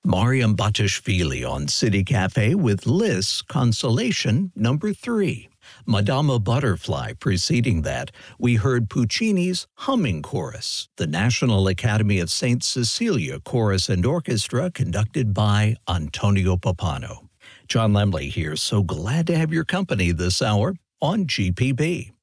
Mariam Batishvili on City Cafe with Liszt's Consolation number 3. Madama Butterfly preceding that, we heard Puccini's Humming Chorus, the National Academy of St. Cecilia Chorus and Orchestra conducted by Antonio Pappano. John Lemley here, so glad to have your company this hour on GPB.